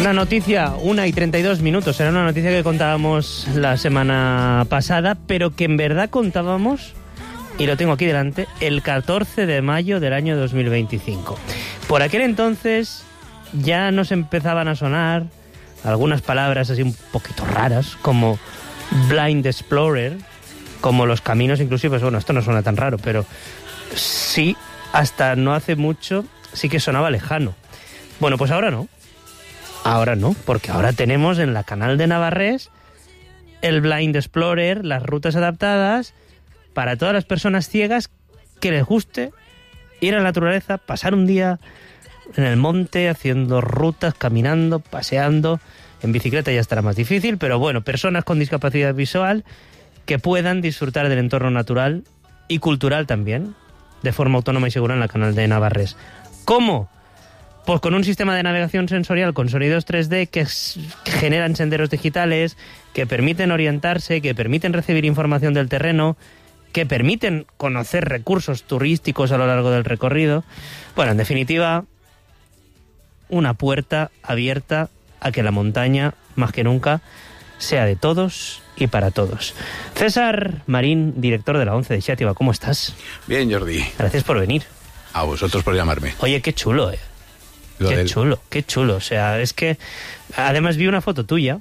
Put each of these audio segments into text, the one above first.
Una noticia, 1:32. Era una noticia que contábamos la semana pasada, pero que en verdad contábamos, y lo tengo aquí delante, el 14 de mayo del año 2025. Por aquel entonces ya nos empezaban a sonar algunas palabras así un poquito raras, como Blind Explorer, como los caminos inclusivos. Bueno, esto no suena tan raro, pero sí, hasta no hace mucho sí que sonaba lejano. Bueno, pues ahora no. Ahora no, porque ahora tenemos en la Canal de Navarrés el Blind Explorer, las rutas adaptadas para todas las personas ciegas que les guste ir a la naturaleza, pasar un día en el monte haciendo rutas, caminando, paseando. En bicicleta ya estará más difícil, pero bueno, personas con discapacidad visual que puedan disfrutar del entorno natural y cultural también, de forma autónoma y segura en la Canal de Navarrés. ¿Cómo? Pues con un sistema de navegación sensorial con sonidos 3D que generan senderos digitales, que permiten orientarse, que permiten recibir información del terreno, que permiten conocer recursos turísticos a lo largo del recorrido. Bueno, en definitiva, una puerta abierta a que la montaña, más que nunca, sea de todos y para todos. César Marín, director de la ONCE de Xàtiva, ¿cómo estás? Bien, Jordi. Gracias por venir. A vosotros por llamarme. Oye, qué chulo, Qué chulo. O sea, es que además vi una foto tuya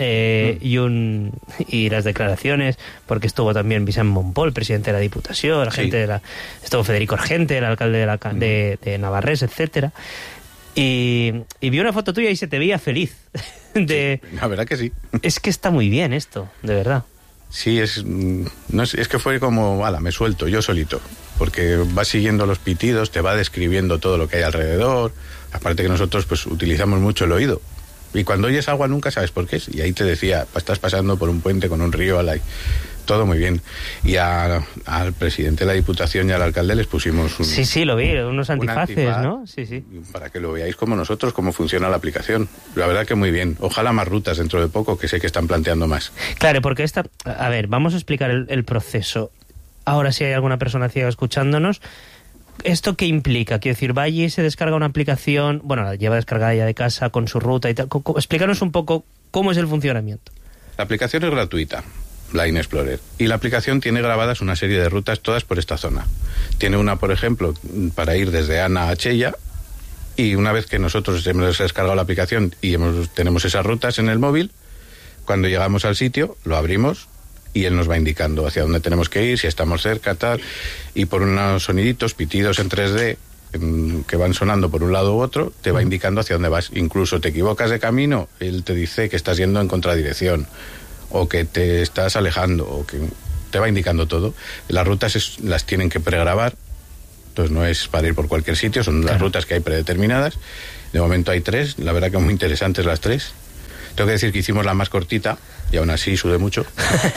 y las declaraciones, porque estuvo también Vicent Montpol, presidente de la Diputación, la gente estuvo Federico Argente, el alcalde de Navarrés, etcétera. Y vi una foto tuya y se te veía feliz. La verdad que sí. Es que está muy bien esto, de verdad. Sí, es que fue como, me suelto yo solito, porque vas siguiendo los pitidos, te va describiendo todo lo que hay alrededor. Aparte que nosotros pues utilizamos mucho el oído. Y cuando oyes agua nunca sabes por qué es. Y ahí te decía, estás pasando por un puente con un río, todo muy bien. Y al presidente de la Diputación y al alcalde les pusimos Sí, lo vi, unos antifaces, ¿no? Sí. Para que lo veáis como nosotros, cómo funciona la aplicación. La verdad que muy bien. Ojalá más rutas dentro de poco, que sé que están planteando más. Claro, porque a ver, vamos a explicar el proceso. Ahora, si hay alguna persona ciega escuchándonos, ¿esto qué implica? Quiero decir, va y se descarga una aplicación, bueno, la lleva descargada ya de casa con su ruta y tal. Explícanos un poco cómo es el funcionamiento. La aplicación es gratuita, Blind Explorer, y la aplicación tiene grabadas una serie de rutas todas por esta zona. Tiene una, por ejemplo, para ir desde Ana a Chella, y una vez que nosotros hemos descargado la aplicación y tenemos esas rutas en el móvil, cuando llegamos al sitio, lo abrimos y él nos va indicando hacia dónde tenemos que ir, si estamos cerca, tal, y por unos soniditos, pitidos en 3D, que van sonando por un lado u otro, te va indicando hacia dónde vas. Incluso te equivocas de camino, él te dice que estás yendo en contradirección, o que te estás alejando, o que te va indicando todo. Las rutas las tienen que pregrabar, entonces no es para ir por cualquier sitio, son las rutas que hay predeterminadas. De momento hay 3, la verdad que muy interesantes las 3. Tengo que decir que hicimos la más cortita y aún así sudé mucho.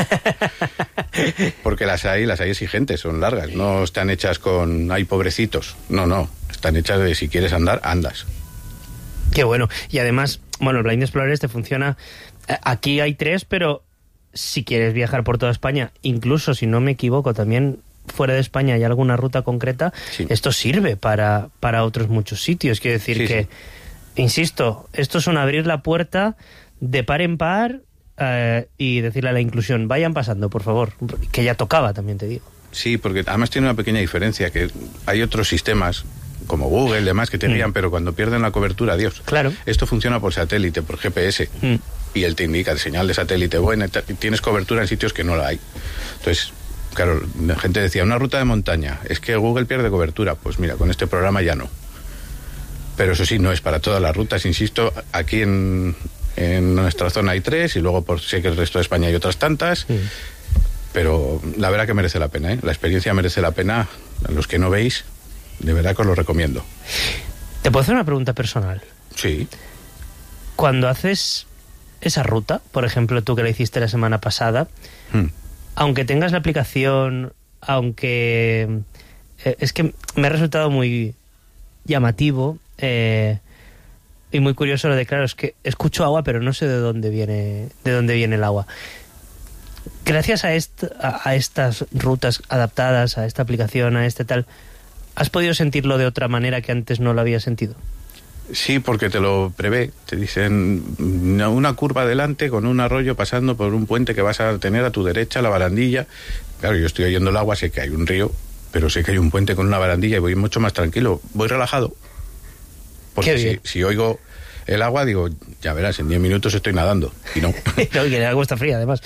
Porque las hay exigentes, son largas. No están hechas con, ay, pobrecitos. No. Están hechas de si quieres andar, andas. Qué bueno. Y además, bueno, el Blind Explorer funciona. Aquí hay 3, pero si quieres viajar por toda España, incluso si no me equivoco, también fuera de España hay alguna ruta concreta, sí. Esto sirve para otros muchos sitios. Quiero decir que, insisto, esto es un abrir la puerta de par en par y decirle a la inclusión, vayan pasando, por favor, que ya tocaba, también te digo. Sí, porque además tiene una pequeña diferencia, que hay otros sistemas, como Google y demás, que te guían, pero cuando pierden la cobertura, adiós. Claro. Esto funciona por satélite, por GPS, y él te indica de señal de satélite buena, y tienes cobertura en sitios que no la hay. Entonces, claro, la gente decía, una ruta de montaña, es que Google pierde cobertura. Pues mira, con este programa ya no. Pero eso sí, no es para todas las rutas, insisto, aquí en nuestra zona hay 3 y luego sé que el resto de España hay otras tantas, pero la verdad que merece la pena, la experiencia merece la pena. A los que no veis, de verdad que os lo recomiendo. ¿Te puedo hacer una pregunta personal? Sí. Cuando haces esa ruta, por ejemplo, tú que la hiciste la semana pasada, aunque tengas la aplicación, aunque es que me ha resultado muy llamativo y muy curioso lo de, claro, es que escucho agua pero no sé de dónde viene el agua. Gracias a estas rutas adaptadas, a esta aplicación, a tal, ¿has podido sentirlo de otra manera que antes no lo había sentido? Sí, porque te lo prevé. Te dicen una curva adelante con un arroyo pasando por un puente que vas a tener a tu derecha, la barandilla. Claro, yo estoy oyendo el agua, sé que hay un río, pero sé que hay un puente con una barandilla y voy mucho más tranquilo. Voy relajado. Porque si oigo el agua, digo, ya verás, en 10 minutos estoy nadando. Y no. No, y que el agua está fría, además.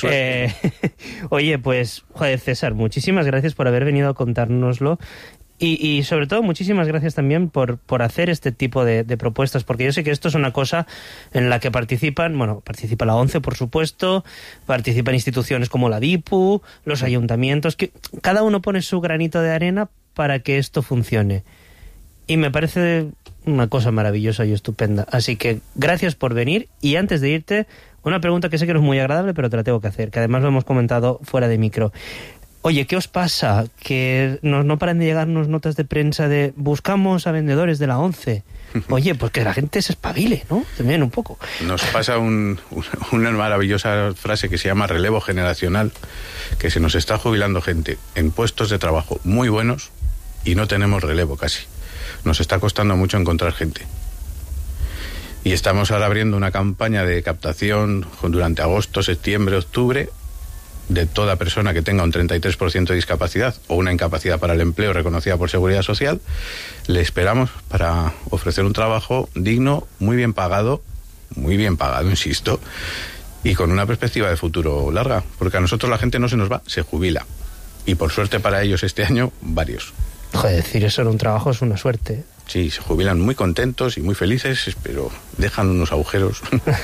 Oye, pues, joder, César, muchísimas gracias por haber venido a contárnoslo. Y sobre todo, muchísimas gracias también por hacer este tipo de propuestas, porque yo sé que esto es una cosa en la que participa la ONCE, por supuesto, participan instituciones como la DIPU, los ayuntamientos, que cada uno pone su granito de arena para que esto funcione. Y me parece una cosa maravillosa y estupenda. Así que gracias por venir. Y antes de irte, una pregunta que sé que no es muy agradable, pero te la tengo que hacer, que además lo hemos comentado fuera de micro. Oye, ¿qué os pasa? Que no paran de llegarnos notas de prensa de buscamos a vendedores de la ONCE. Oye, pues que la gente se espabile, ¿no? También un poco. Nos pasa una maravillosa frase que se llama relevo generacional, que se nos está jubilando gente en puestos de trabajo muy buenos y no tenemos relevo casi. Nos está costando mucho encontrar gente. Y estamos ahora abriendo una campaña de captación durante agosto, septiembre, octubre, de toda persona que tenga un 33% de discapacidad o una incapacidad para el empleo reconocida por Seguridad Social. Le esperamos para ofrecer un trabajo digno, muy bien pagado, insisto, y con una perspectiva de futuro larga, porque a nosotros la gente no se nos va, se jubila. Y por suerte para ellos este año, varios. Joder, decir eso en un trabajo es una suerte. Sí, se jubilan muy contentos y muy felices, pero dejan unos agujeros.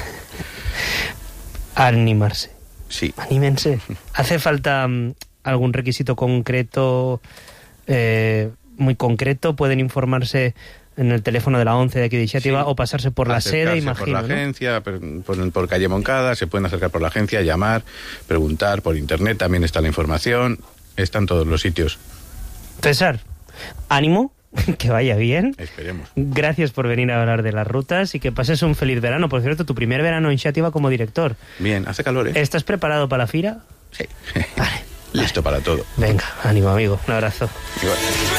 Animarse. Sí. Anímense. ¿Hace falta algún requisito concreto, muy concreto? ¿Pueden informarse en el teléfono de la ONCE de aquí de Ixàtiva, sí, o pasarse por la sede, imagino? Por la agencia, por calle Moncada, se pueden acercar por la agencia, llamar, preguntar por internet, también está la información, está en todos los sitios. César, ánimo, que vaya bien. Esperemos. Gracias por venir a hablar de las rutas y que pases un feliz verano. Por cierto, tu primer verano en Ixàtiva como director. Bien, hace calor, ¿eh? ¿Estás preparado para la fira? Sí. Vale. Listo para todo. Venga, ánimo, amigo. Un abrazo. Igual.